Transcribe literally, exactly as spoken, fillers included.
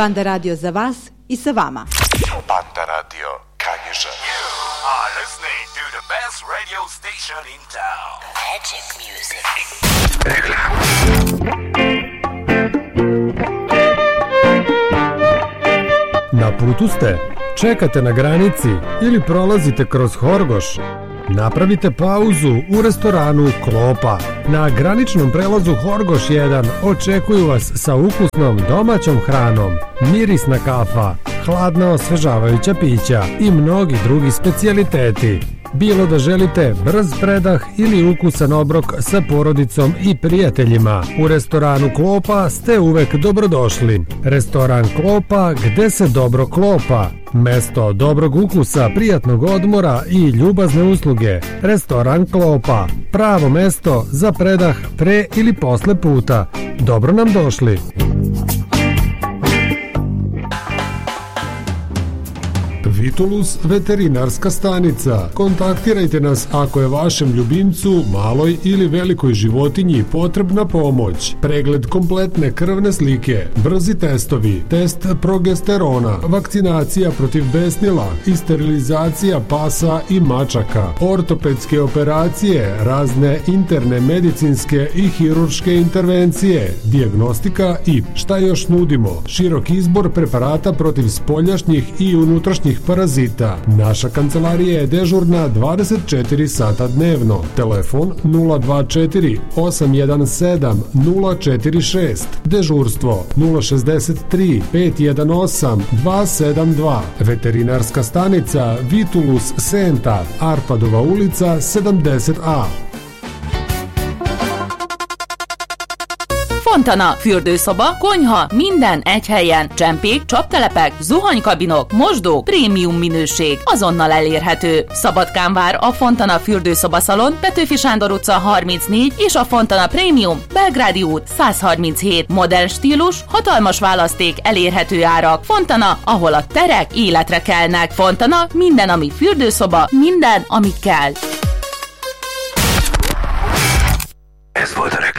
Panda Radio za vas i sa vama. Panda Radio Kanjiža. You are listening to the best radio station in town. Magic music. Na putu ste, čekate na granici ili prolazite kroz Horgoš. Napravite pauzu u restoranu Klopa. Na graničnom prelazu Horgoš jedan očekuju vas sa ukusnom domaćom hranom, mirisna kafa, hladna osvežavajuća pića i mnogi drugi specijaliteti. Bilo da želite brz predah ili ukusan obrok sa porodicom i prijateljima, u restoranu Klopa ste uvek dobrodošli. Restoran Klopa, gde se dobro klopa. Mesto dobrog ukusa, prijatnog odmora i ljubazne usluge. Restoran Klopa, pravo mesto za predah pre ili posle puta. Dobro nam došli. Vitulus veterinarska stanica. Kontaktirajte nas ako je vašem ljubimcu, maloj ili velikoj životinji potrebna pomoć. Pregled kompletne krvne slike, brzi testovi, test progesterona, vakcinacija protiv besnila i sterilizacija pasa i mačaka, ortopedske operacije, razne interne medicinske i hirurške intervencije, dijagnostika i šta još nudimo? Širok izbor preparata protiv spoljašnjih i unutrašnjih parazita. Naša kancelarija je dežurna dvadeset četiri sata dnevno. Telefon nula dva četiri osam jedan sedam nula četiri šest. Dežurstvo nula šezdeset tri pet jedan osam dva sedam dva. Veterinarska stanica Vitulus Senta, Arpadova ulica sedemdeset A. Fontana, fürdőszoba, konyha, minden egy helyen, csempék, csaptelepek, zuhanykabinok, mosdók, prémium minőség, azonnal elérhető. Szabadkán vár a Fontana fürdőszoba szalon, Petőfi Sándor utca harmincnégy és a Fontana Prémium, Belgrádi út száz harminchét. Modern stílus, hatalmas választék, elérhető árak. Fontana, ahol a terek életre kelnek. Fontana, minden, ami fürdőszoba, minden, ami kell. Ez volt a